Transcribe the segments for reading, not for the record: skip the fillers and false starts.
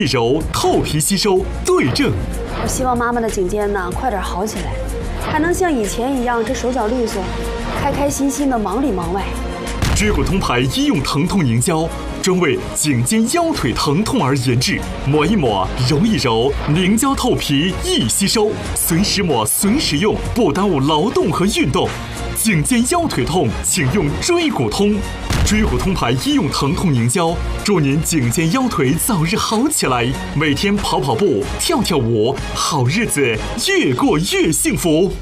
柔透皮吸收对症。 我希望妈妈的颈肩呢快点好起来，还能像以前一样这手脚利索，开开心心的忙里忙外。 椎骨通牌医用疼痛凝胶，专为颈肩腰腿疼痛而研制，抹一抹，揉一揉，凝胶透皮易吸收，随时抹随时用，不耽误劳动和运动。颈肩腰腿痛，请用椎骨通。椎骨通牌医用疼痛凝胶，祝您颈肩腰腿早日好起来。每天跑跑步、跳跳舞，好日子越过越幸福。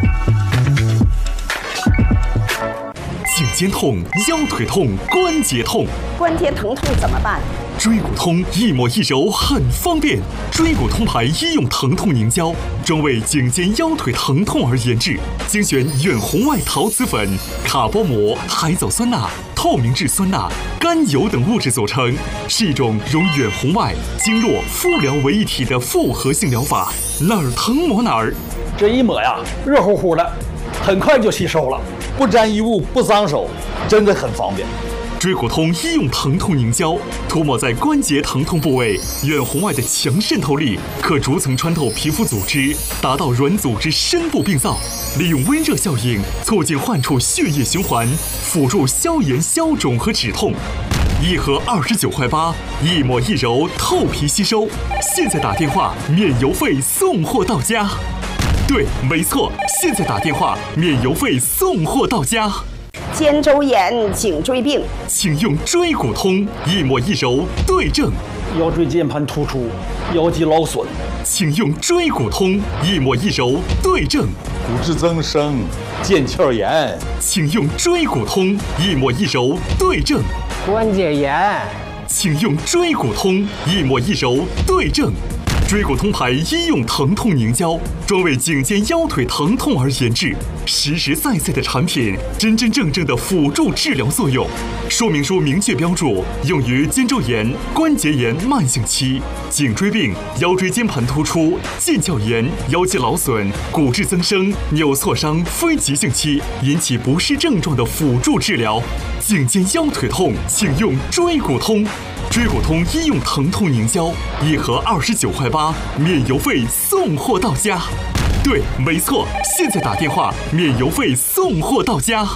颈肩痛、腰腿痛、关节痛， 关节疼痛怎么办？ 椎骨通一抹一揉很方便。椎骨通牌医用疼痛凝胶，专为颈肩腰腿疼痛而研制，精选远红外陶瓷粉、卡波膜、海藻酸钠、透明质酸钠、甘油等物质组成，是一种融远红外、经络、敷疗为一体的复合性疗法，哪儿疼抹哪儿。 这一抹呀，热乎乎的，很快就吸收了，不沾衣物，不脏手，真的很方便。 椎骨通医用疼痛凝胶，涂抹在关节疼痛部位，远红外的强渗透力可逐层穿透皮肤组织，达到软组织深部病灶，利用温热效应促进患处血液循环，辅助消炎消肿和止痛。一盒29块8，一抹一揉透皮吸收。现在打电话免邮费送货到家。对，没错，现在打电话免邮费送货到家。 肩周炎、颈椎病， 请用椎骨通，一抹一揉对症。 腰椎间盘突出、腰肌劳损， 请用椎骨通，一抹一揉对症。 骨质增生、腱鞘炎， 请用椎骨通，一抹一揉对症。 关节炎， 请用椎骨通，一抹一揉对症。椎骨通牌医用疼痛凝胶，专为颈肩腰腿疼痛而研制，实实在在的产品，真真正正的辅助治疗作用。说明书明确标注，用于肩周炎、关节炎慢性期、颈椎病、腰椎间盘突出、腱鞘炎、腰肌劳损、骨质增生、扭挫伤非急性期引起不适症状的辅助治疗。颈肩腰腿痛，请用椎骨通。椎骨通医用疼痛凝胶，一盒29块8，免邮费送货到家。对，没错，现在打电话免邮费送货到家。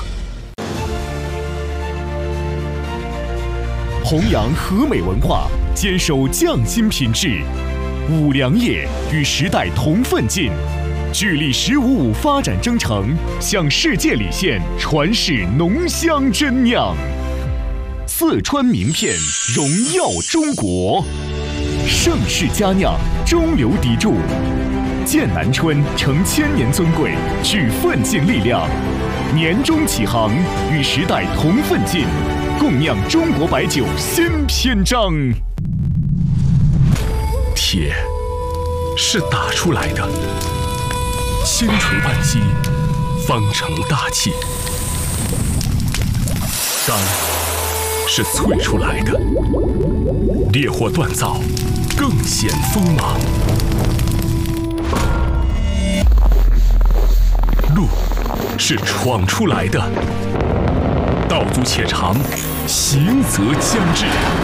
弘扬和美文化，坚守匠心品质，五粮液与时代同奋进，聚力1055发展征程，向世界礼献传世浓香真酿。四川名片荣耀中国，盛世佳酿中流砥柱，剑南春承千年尊贵，具奋进力量，年终起航，与时代同奋进，共酿中国白酒新篇章。 铁是打出来的，千锤万击，方成大器；钢是淬出来的，烈火锻造，更显锋芒。路是闯出来的，道阻且长，行则将至。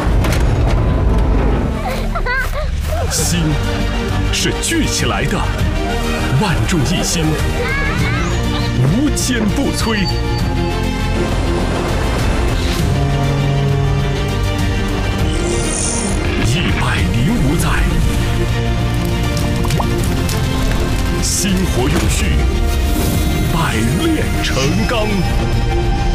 心是聚起来的，万众一心，无坚不摧。105载，薪火永续，百炼成钢。